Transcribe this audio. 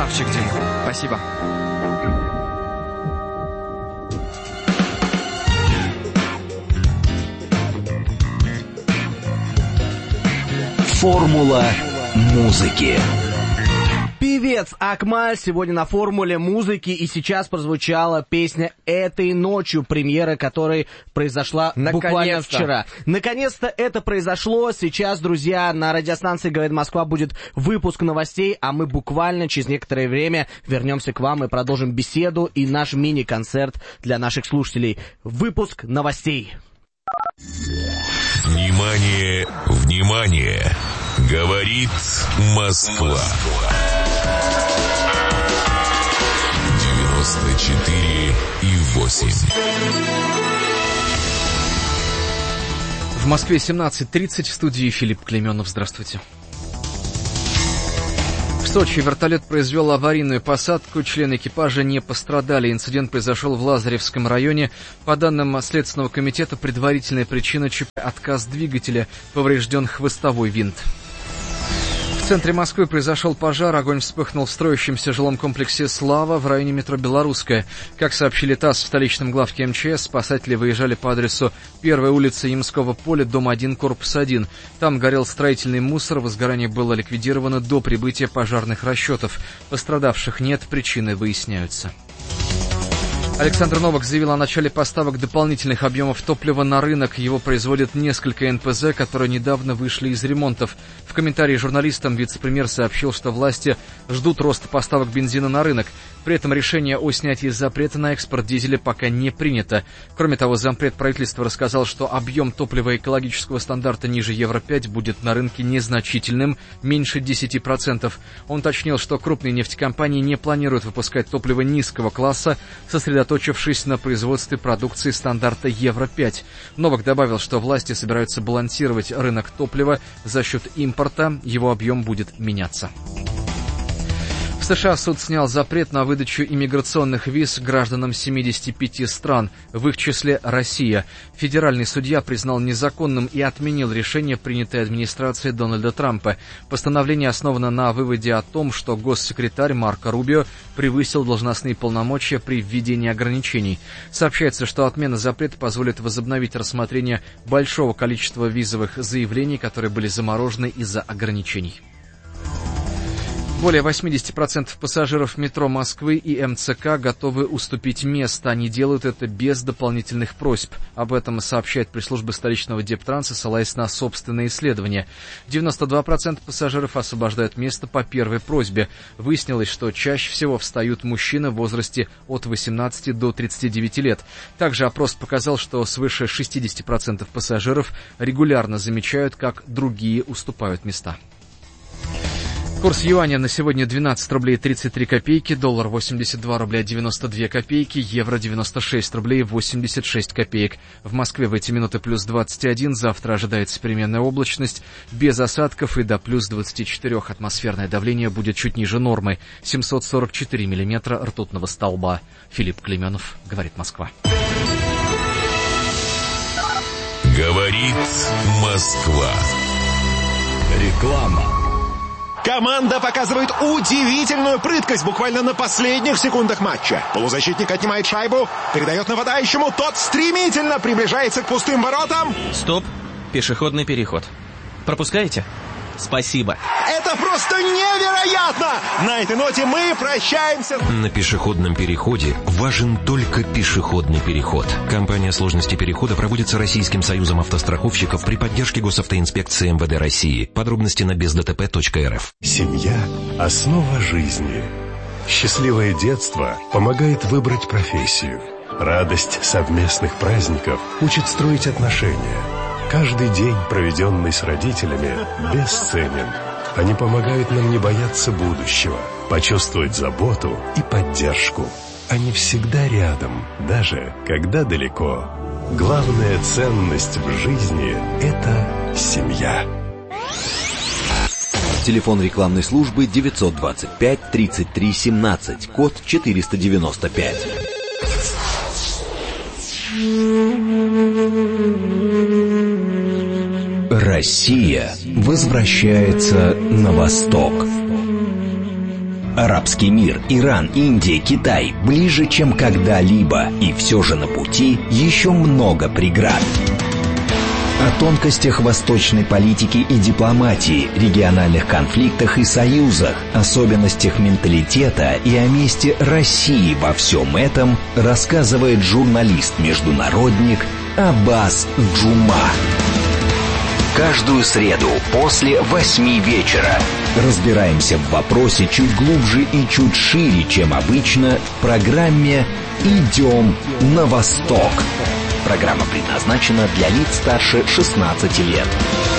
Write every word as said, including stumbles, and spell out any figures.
Красавчик, Дим. Спасибо. Формула музыки. Певец Акмаль сегодня на формуле музыки, и сейчас прозвучала песня «Этой ночью», премьера которой произошла буквально вчера. Наконец-то это произошло. Сейчас, друзья, на радиостанции «Говорит Москва» будет выпуск новостей, а мы буквально через некоторое время вернемся к вам и продолжим беседу и наш мини-концерт для наших слушателей. Выпуск новостей. Внимание, внимание! Говорит Москва. девяносто четыре и восемь. В Москве семнадцать тридцать, в студии Филипп Клейменов. Здравствуйте. В Сочи вертолет произвел аварийную посадку, члены экипажа не пострадали. Инцидент произошел в Лазаревском районе. По данным Следственного комитета, предварительная причина ЧП – отказ двигателя, поврежден хвостовой винт. В центре Москвы произошел пожар. Огонь вспыхнул в строящемся жилом комплексе «Слава» в районе метро «Белорусская». Как сообщили ТАСС в столичном главке МЧС, спасатели выезжали по адресу первая улица Ямского поля, дом один, корпус один. Там горел строительный мусор. Возгорание было ликвидировано до прибытия пожарных расчетов. Пострадавших нет, причины выясняются. Александр Новак заявил о начале поставок дополнительных объемов топлива на рынок. Его производят несколько эн пэ зэ, которые недавно вышли из ремонтов. В комментарии журналистам вице-премьер сообщил, что власти ждут роста поставок бензина на рынок. При этом решение о снятии запрета на экспорт дизеля пока не принято. Кроме того, зампред правительства рассказал, что объем топлива экологического стандарта ниже евро пять будет на рынке незначительным, меньше десяти процентов. Он уточнил, что крупные нефтекомпании не планируют выпускать топливо низкого класса, сосредоточившись на производстве продукции стандарта евро пять. Новак добавил, что власти собираются балансировать рынок топлива за счет импорта, его объем будет меняться. В США суд снял запрет на выдачу иммиграционных виз гражданам семидесяти пяти стран, в их числе Россия. Федеральный судья признал незаконным и отменил решение, принятое администрацией Дональда Трампа. Постановление основано на выводе о том, что госсекретарь Марко Рубио превысил должностные полномочия при введении ограничений. Сообщается, что отмена запрета позволит возобновить рассмотрение большого количества визовых заявлений, которые были заморожены из-за ограничений. Более восемьдесят процентов пассажиров метро Москвы и эм цэ ка готовы уступить место. Они делают это без дополнительных просьб. Об этом сообщает пресс-служба столичного Дептранса, ссылаясь на собственные исследования. девяносто два процента пассажиров освобождают место по первой просьбе. Выяснилось, что чаще всего встают мужчины в возрасте от восемнадцати до тридцати девяти лет. Также опрос показал, что свыше шестидесяти процентов пассажиров регулярно замечают, как другие уступают места. Курс юаня на сегодня двенадцать рублей тридцать три копейки, доллар восемьдесят два рубля девяносто две копейки, евро девяносто шесть рублей восемьдесят шесть копеек. В Москве в эти минуты плюс двадцать один, завтра ожидается переменная облачность, без осадков и до плюс двадцати четырёх. Атмосферное давление будет чуть ниже нормы, семьсот сорок четыре миллиметра ртутного столба. Филипп Клейменов, говорит Москва. Говорит Москва. Реклама. Команда показывает удивительную прыткость буквально на последних секундах матча. Полузащитник отнимает шайбу, передает нападающему, тот стремительно приближается к пустым воротам. Стоп, пешеходный переход. Пропускаете? Спасибо. Это просто невероятно! На этой ноте мы прощаемся. На пешеходном переходе важен только пешеходный переход. Компания «Сложности перехода» проводится Российским союзом автостраховщиков при поддержке госавтоинспекции эм вэ дэ России. Подробности на без дэ тэ пэ точка эр эф. Семья – основа жизни. Счастливое детство помогает выбрать профессию. Радость совместных праздников учит строить отношения. Каждый день, проведенный с родителями, бесценен. Они помогают нам не бояться будущего, почувствовать заботу и поддержку. Они всегда рядом, даже когда далеко. Главная ценность в жизни – это семья. Телефон рекламной службы девятьсот двадцать пять тридцать три семнадцать, код четыреста девяносто пять. Россия возвращается на восток. Арабский мир, Иран, Индия, Китай ближе, чем когда-либо. И все же на пути еще много преград. О тонкостях восточной политики и дипломатии, региональных конфликтах и союзах, особенностях менталитета и о месте России во всем этом рассказывает журналист-международник Аббас Джума. Каждую среду после восьми вечера разбираемся в вопросе чуть глубже и чуть шире, чем обычно, в программе «Идем на восток». Программа предназначена для лиц старше шестнадцати лет.